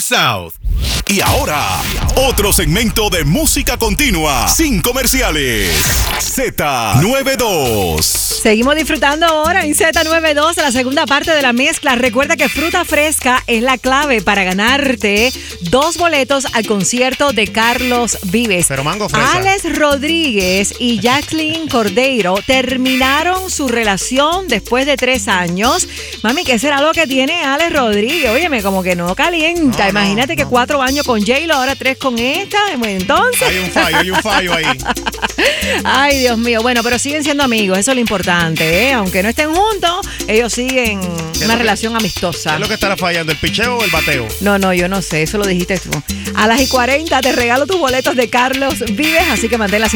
South. Y ahora, otro segmento de música continua, sin comerciales. Z92. Seguimos disfrutando ahora en Z92, la segunda parte de la mezcla. Recuerda que fruta fresca es la clave para ganarte 2 boletos al concierto de Carlos Vives. Pero mango fresa. Alex Rodríguez y Jacqueline Cordeiro terminaron su relación después de 3 años. Mami, ¿qué será lo que tiene Alex Rodríguez? Óyeme, como que no calienta. Imagínate que 4 años con J-Lo, ahora 3 con esta. Entonces... Hay un fallo ahí. Ay, Dios mío. Bueno, pero siguen siendo amigos, eso es lo importante, ¿eh? Aunque no estén juntos, ellos siguen una relación amistosa. ¿Qué es lo que estará fallando, el picheo o el bateo? No, yo no sé, eso lo dijiste tú. A las 40 te regalo tus boletos de Carlos Vives, así que mantén la